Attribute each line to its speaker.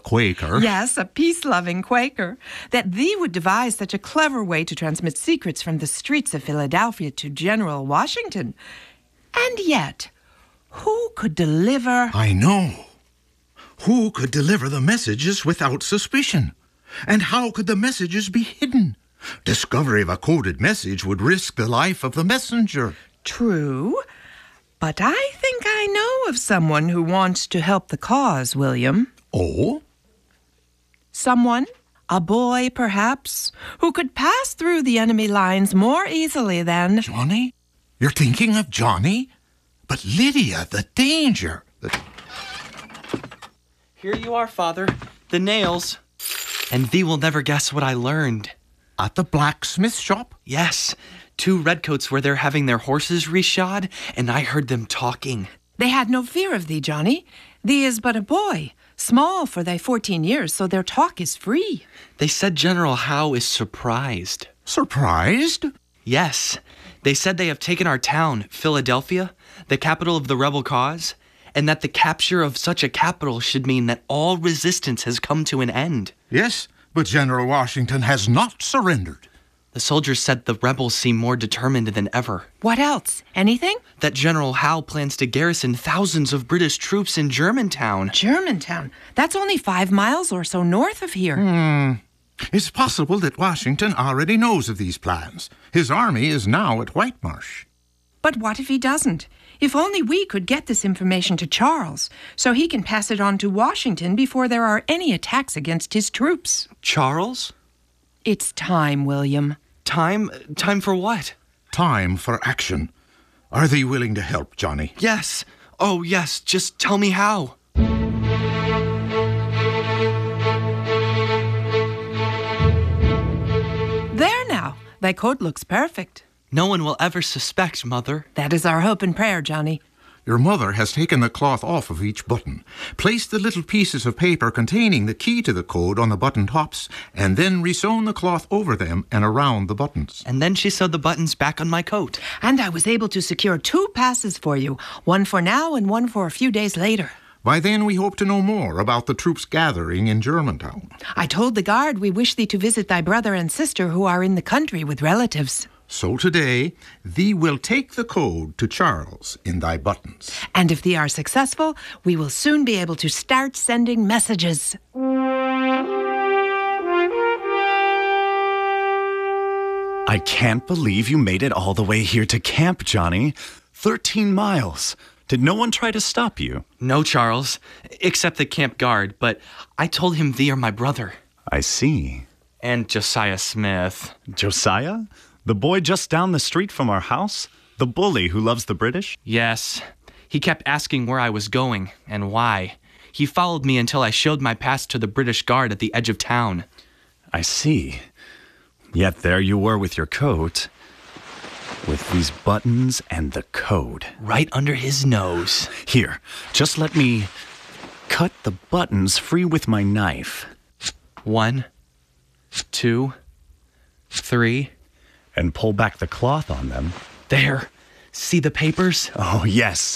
Speaker 1: Quaker.
Speaker 2: Yes, a peace-loving Quaker. That thee would devise such a clever way to transmit secrets from the streets of Philadelphia to General Washington. And yet, who could deliver...
Speaker 1: I know. Who could deliver the messages without suspicion? And how could the messages be hidden? Discovery of a coded message would risk the life of the messenger.
Speaker 2: True, but I think I know of someone who wants to help the cause, William.
Speaker 1: Oh?
Speaker 2: Someone, a boy perhaps, who could pass through the enemy lines more easily than...
Speaker 1: Johnny? You're thinking of Johnny? But Lydia, the danger.
Speaker 3: Here you are, Father. The nails. And thee will never guess what I learned.
Speaker 1: At the blacksmith shop?
Speaker 3: Yes, 2 redcoats were there having their horses reshod, and I heard them talking.
Speaker 2: They had no fear of thee, Johnny. Thee is but a boy, small for thy 14 years, so their talk is free.
Speaker 3: They said General Howe is surprised.
Speaker 1: Surprised?
Speaker 3: Yes, they said they have taken our town, Philadelphia, the capital of the rebel cause, and that the capture of such a capital should mean that all resistance has come to an end.
Speaker 1: Yes, but General Washington has not surrendered.
Speaker 3: The soldiers said the rebels seem more determined than ever.
Speaker 2: What else? Anything?
Speaker 3: That General Howe plans to garrison thousands of British troops in Germantown.
Speaker 2: Germantown? That's only 5 miles or so north of here.
Speaker 1: It's possible that Washington already knows of these plans. His army is now at Whitemarsh.
Speaker 2: But what if he doesn't? If only we could get this information to Charles, so he can pass it on to Washington before there are any attacks against his troops.
Speaker 3: Charles?
Speaker 2: It's time, William.
Speaker 3: Time for what?
Speaker 1: Time for action. Are they willing to help, Johnny?
Speaker 3: Yes. Oh, yes. Just tell me how.
Speaker 2: There now. Thy coat looks perfect.
Speaker 3: No one will ever suspect, Mother.
Speaker 2: That is our hope and prayer, Johnny.
Speaker 1: Your mother has taken the cloth off of each button, placed the little pieces of paper containing the key to the code on the button tops, and then resewn the cloth over them and around the buttons.
Speaker 3: And then she sewed the buttons back on my coat.
Speaker 2: And I was able to secure 2 passes for you, one for now and one for a few days later.
Speaker 1: By then we hope to know more about the troops gathering in Germantown.
Speaker 2: I told the guard we wish thee to visit thy brother and sister who are in the country with relatives.
Speaker 1: So today, thee will take the code to Charles in thy buttons.
Speaker 2: And if thee are successful, we will soon be able to start sending messages.
Speaker 4: I can't believe you made it all the way here to camp, Johnny. 13 miles. Did no one try to stop you?
Speaker 3: No, Charles, except the camp guard, but I told him thee are my brother.
Speaker 4: I see.
Speaker 3: And Josiah Smith.
Speaker 4: Josiah? The boy just down the street from our house? The bully who loves the British?
Speaker 3: Yes. He kept asking where I was going and why. He followed me until I showed my pass to the British guard at the edge of town.
Speaker 4: I see. Yet there you were with your coat, with these buttons and the code.
Speaker 3: Right under his nose.
Speaker 4: Here, just let me cut the buttons free with my knife.
Speaker 3: 1, 2, 3...
Speaker 4: And pull back the cloth on them.
Speaker 3: There. See the papers?
Speaker 4: Oh, yes.